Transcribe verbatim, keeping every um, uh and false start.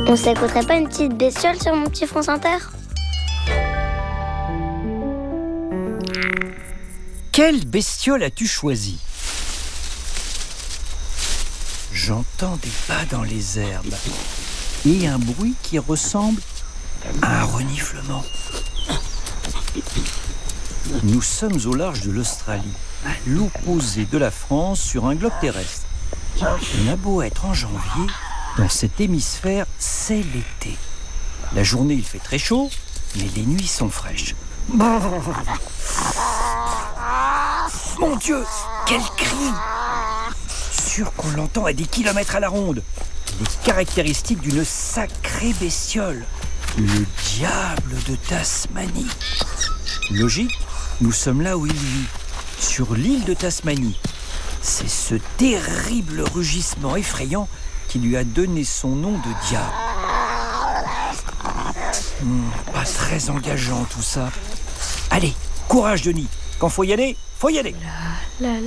On s'écouterait pas une petite bestiole sur mon petit France Inter? Quelle bestiole as-tu choisi? J'entends des pas dans les herbes et un bruit qui ressemble à un reniflement. Nous sommes au large de l'Australie, à l'opposé de la France sur un globe terrestre. On a beau être en janvier, dans cet hémisphère, c'est l'été. La journée, il fait très chaud, mais les nuits sont fraîches. Mon Dieu, quel cri! Sûr qu'on l'entend à des kilomètres à la ronde. Les caractéristiques d'une sacrée bestiole, le diable de Tasmanie. Logique, nous sommes là où il vit, sur l'île de Tasmanie. C'est ce terrible rugissement effrayant qui lui a donné son nom de diable. Hum, pas très engageant tout ça. Allez, courage Denis, quand faut y aller, faut y aller. La, la,